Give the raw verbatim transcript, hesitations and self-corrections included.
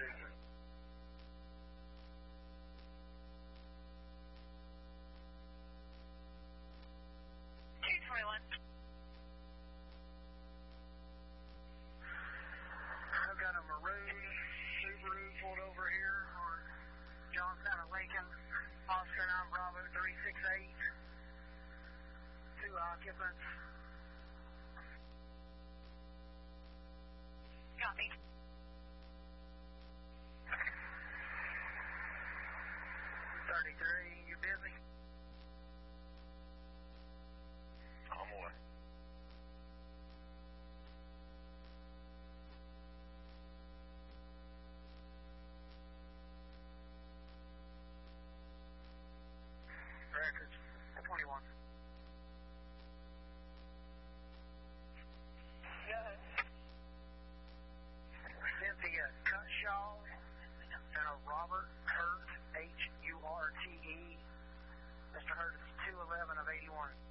Susan. two twenty-one. I've got a maroon Subaru pulled over here on Johnstown and Lincoln, Oscar nine Bravo three six eight. Two occupants. Copy. thirty-three, you busy? I'm away. Records, twenty-one. Yeah. Cynthia Cutshaw and a Robert Hurt, H U R T E. Mister Hurt is two eleven of eighty-one.